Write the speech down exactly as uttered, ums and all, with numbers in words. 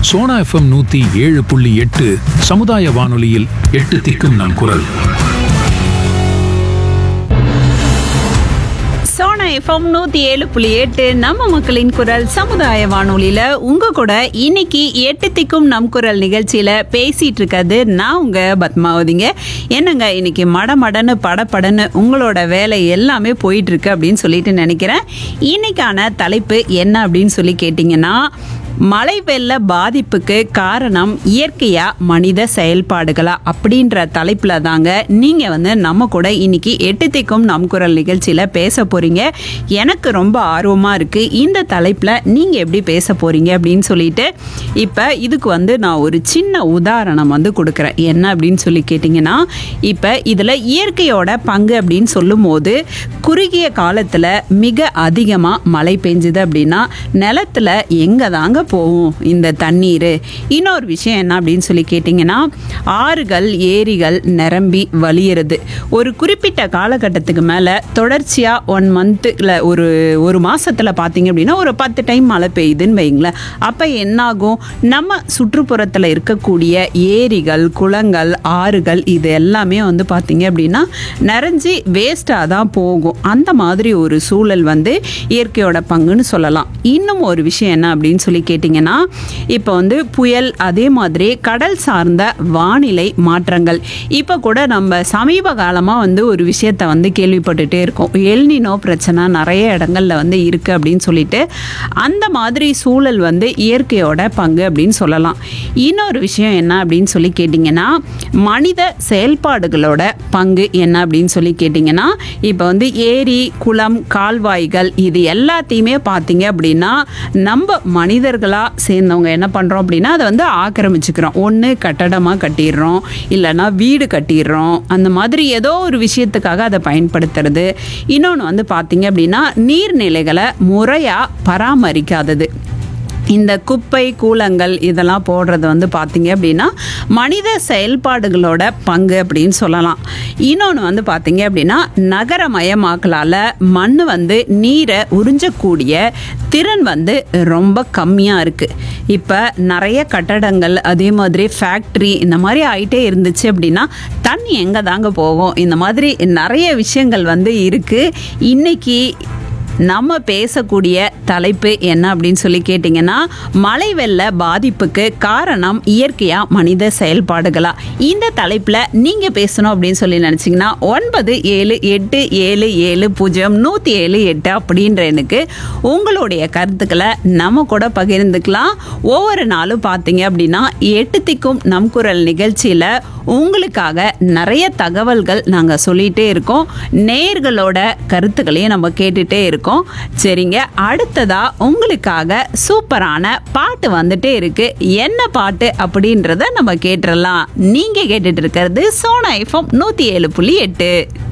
Sona FM நூத்தி ஏழு புள்ளி எட்டு சமுதாய வானொலியில் எட்டு திக்கும் நம் குரல். சோனா எஃப்எம் நூத்தி ஏழு புள்ளி எட்டு நம்ம மக்களின் குரல் சமுதாய வானொலியில உங்க கூட இன்னைக்கு எட்டு திக்கும் நம் குரல் நிகழ்ச்சியில பேசிட்டு இருக்கிறது நான் உங்க பத்மாவதிங்க. என்னங்க இன்னைக்கு மடமடன்னு படப்படன்னு உங்களோட வேலை எல்லாமே போயிட்டு இருக்கு அப்படின்னு சொல்லிட்டு நினைக்கிறேன். இன்னைக்கான தலைப்பு என்ன அப்படின்னு சொல்லி கேட்டீங்கன்னா, மழை வெள்ள பாதிப்புக்கு காரணம் இயற்கையா மனித செயல்பாடுகளா அப்படின்ற தலைப்புல தாங்க நீங்க வந்து நம்ம கூட இன்னைக்கு எட்டு திக்கும் நம் குரல் நிகழ்ச்சியில பேச போறீங்க. எனக்கு ரொம்ப ஆர்வமா இருக்கு இந்த தலைப்புல நீங்க எப்படி பேச போறீங்க அப்படின்னு சொல்லிட்டு. இப்ப இதுக்கு வந்து நான் ஒரு சின்ன உதாரணம் வந்து கொடுக்குறேன். என்ன அப்படின்னு சொல்லி கேட்டீங்கன்னா, இப்ப இதுல இயற்கையோட பங்கு அப்படின்னு சொல்லும் போது, குறுகிய காலத்துல மிக அதிகமா மழை பெஞ்சுது அப்படின்னா நிலத்துல எங்க தாங்க போகும் இந்த தண்ணீர். இன்னொரு விஷயம் என்ன அப்படின்னு சொல்லி கேட்டிங்கன்னா, ஆறுகள் ஏரிகள் நிரம்பி வழியிறது. ஒரு குறிப்பிட்ட காலகட்டத்துக்கு மேலே தொடர்ச்சியாக ஒன் மந்த்தில் ஒரு ஒரு மாதத்தில் பார்த்தீங்க அப்படின்னா ஒரு பத்து டைம் மழை பெய்யுதுன்னு வைங்களேன். அப்போ என்னாகும், நம்ம சுற்றுப்புறத்தில் இருக்கக்கூடிய ஏரிகள் குளங்கள் ஆறுகள் இது எல்லாமே வந்து பார்த்தீங்க அப்படின்னா நிறைஞ்சி வேஸ்ட்டாக தான் போகும். அந்த மாதிரி ஒரு சூழல் வந்து இயற்கையோட பங்குன்னு சொல்லலாம். இன்னும் ஒரு விஷயம் என்ன அப்படின்னு சொல்லி கேட்டிங்கன்னா, இப்போ வந்து புயல் அதே மாதிரி கடல் சார்ந்த வானிலை மாற்றங்கள். இப்போ கூட நம்ம சமீப காலமாக வந்து ஒரு விஷயத்தை வந்து கேள்விப்பட்டுட்டே இருக்கோம். எல்னினோ பிரச்சனை நிறைய இடங்கள்ல வந்து இருக்குது அப்படின்னு சொல்லிட்டு. அந்த மாதிரி சூழல் வந்து இயற்கையோட பங்கு அப்படின்னு சொல்லலாம். இன்னொரு விஷயம் என்ன அப்படின்னு சொல்லி கேட்டிங்கன்னா, மனித செயல்பாடுகளோட பங்கு என்ன அப்படின்னு சொல்லி கேட்டிங்கன்னா, இப்போ வந்து ஏரி குளம் கால்வாய்கள் இது எல்லாத்தையுமே பார்த்தீங்க அப்படின்னா நம்ம மனிதர்களாக சேர்ந்தவங்க என்ன பண்ணுறோம் அப்படின்னா அதை வந்து ஆக்கிரமிச்சுக்கிறோம். ஒன்று கட்டடமாக கட்டிடுறோம், இல்லைன்னா வீடு கட்டிடுறோம். அந்த மாதிரி ஏதோ ஒரு விஷயத்துக்காக அதை பயன்படுத்துறது. இன்னொன்று வந்து பார்த்தீங்க அப்படின்னா நீர்நிலைகளை முறையாக பராமரிக்காதது. இந்த குப்பை கூலங்கள் இதெல்லாம் போடுறது வந்து பார்த்தீங்க அப்படின்னா மனித செயல்பாடுகளோட பங்கு அப்படின்னு சொல்லலாம். இன்னொன்று வந்து பார்த்தீங்க அப்படின்னா நகரமயமாக்கலால் மண் வந்து நீரை உறிஞ்சக்கூடிய திறன் வந்து ரொம்ப கம்மியாக இருக்குது. இப்போ நிறைய கட்டடங்கள் அதே மாதிரி ஃபேக்ட்ரி இந்த மாதிரி ஆகிட்டே இருந்துச்சு அப்படின்னா தண்ணி எங்கே தாங்க போகும்? இந்த மாதிரி நிறைய விஷயங்கள் வந்து இருக்குது. இன்னைக்கு நம்ம பேசக்கூடிய தலைப்பு என்ன அப்படின்னு சொல்லி கேட்டிங்கன்னா, மழை வெள்ள பாதிப்புக்கு காரணம் இயற்கையா மனித செயல்பாடுகளா? இந்த தலைப்பில் நீங்கள் பேசணும் அப்படின்னு சொல்லி நினச்சிங்கன்னா ஒன்பது ஏழு எட்டு ஏழு ஏழு பூஜ்ஜியம் நூற்றி ஏழு எட்டு அப்படின்ற எனக்கு உங்களுடைய கருத்துக்களை நம்ம கூட பகிர்ந்துக்கலாம். ஒவ்வொரு நாளும் பார்த்தீங்க அப்படின்னா எட்டு திக்கும் நம் குரல் நிகழ்ச்சியில் உங்களுக்காக நிறைய தகவல்கள் நாங்கள் சொல்லிகிட்டே இருக்கோம். நேயர்களோட கருத்துக்களையும் நம்ம கேட்டுகிட்டே இருக்கோம். சரிங்க, அடுத்ததா உங்களுக்காக சூப்பரான பாட்டு வந்துட்டே இருக்கு. என்ன பாட்டு அப்படின்றத நம்ம கேட்டுடலாம். நீங்க கேட்டுட்டு இருக்கிறது சோனா எஃப்எம் நூத்தி ஏழு புள்ளி எட்டு.